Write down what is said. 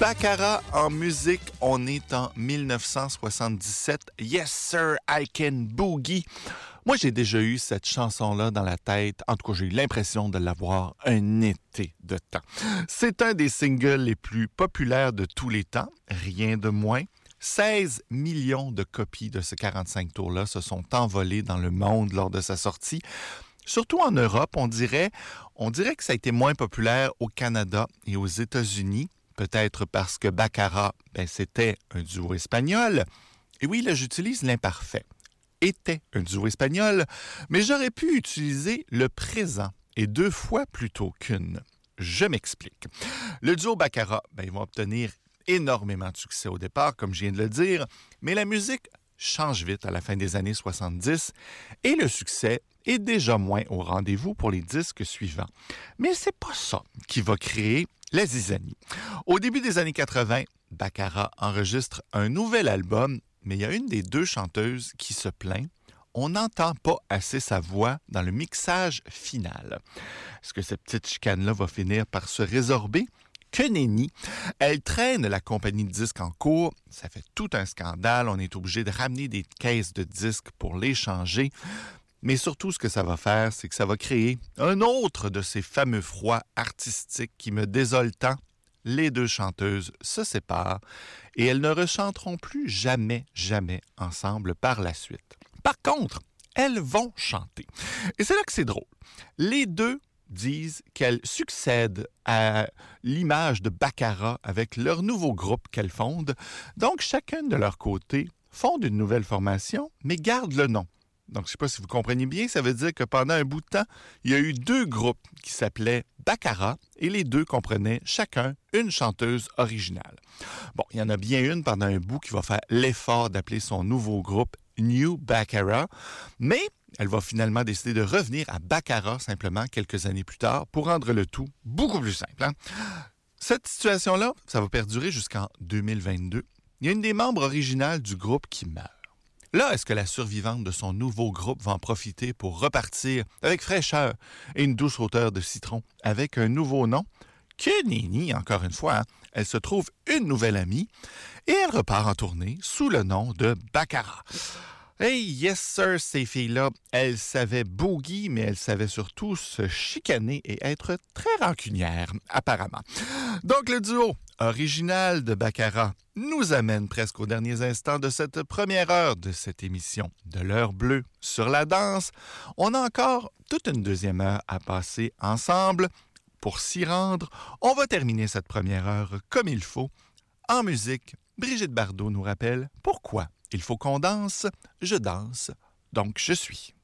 Baccarat en musique, on est en 1977. Yes sir, I can boogie. Moi, j'ai déjà eu cette chanson-là dans la tête. En tout cas, j'ai eu l'impression de l'avoir un été de temps. C'est un des singles les plus populaires de tous les temps, rien de moins. 16 millions de copies de ce 45 tours-là se sont envolées dans le monde lors de sa sortie. Surtout en Europe, on dirait que ça a été moins populaire au Canada et aux États-Unis. Peut-être parce que Baccarat, c'était un duo espagnol. Et oui, là, j'utilise l'imparfait. Était un duo espagnol, mais j'aurais pu utiliser le présent et 2 fois plutôt qu'une. Je m'explique. Le duo Baccarat, ils vont obtenir énormément de succès au départ, comme je viens de le dire, mais la musique change vite à la fin des années 70 et le succès est déjà moins au rendez-vous pour les disques suivants. Mais c'est pas ça qui va créer la zizanie. Au début des années 80, Baccarat enregistre un nouvel album, mais il y a une des 2 chanteuses qui se plaint. On n'entend pas assez sa voix dans le mixage final. Est-ce que cette petite chicane-là va finir par se résorber? Que nenni! Elle traîne la compagnie de disques en cours. Ça fait tout un scandale. On est obligé de ramener des caisses de disques pour les changer. Mais surtout, ce que ça va faire, c'est que ça va créer un autre de ces fameux froids artistiques qui me désolent tant. Les 2 chanteuses se séparent et elles ne rechanteront plus jamais ensemble par la suite. Par contre, elles vont chanter. Et c'est là que c'est drôle. Les 2 disent qu'elles succèdent à l'image de Baccarat avec leur nouveau groupe qu'elles fondent. Donc, chacune de leur côté fonde une nouvelle formation, mais garde le nom. Donc, je ne sais pas si vous comprenez bien, ça veut dire que pendant un bout de temps, il y a eu 2 groupes qui s'appelaient Baccarat et les 2 comprenaient chacun une chanteuse originale. Bon, il y en a bien une pendant un bout qui va faire l'effort d'appeler son nouveau groupe New Baccarat, mais elle va finalement décider de revenir à Baccarat simplement quelques années plus tard pour rendre le tout beaucoup plus simple. Hein? Cette situation-là, ça va perdurer jusqu'en 2022. Il y a une des membres originales du groupe qui meurt. Là, est-ce que la survivante de son nouveau groupe va en profiter pour repartir avec fraîcheur et une douce odeur de citron avec un nouveau nom? Que nenni, encore une fois, hein? Elle se trouve une nouvelle amie et elle repart en tournée sous le nom de Baccarat. Hey, yes sir, ces filles-là, elles savaient boogie, mais elles savaient surtout se chicaner et être très rancunières, apparemment. Donc le duo original de Baccarat nous amène presque aux derniers instants de cette première heure de cette émission de l'heure bleue sur la danse. On a encore toute une deuxième heure à passer ensemble. Pour s'y rendre, on va terminer cette première heure comme il faut. En musique, Brigitte Bardot nous rappelle pourquoi il faut qu'on danse. Je danse, donc je suis.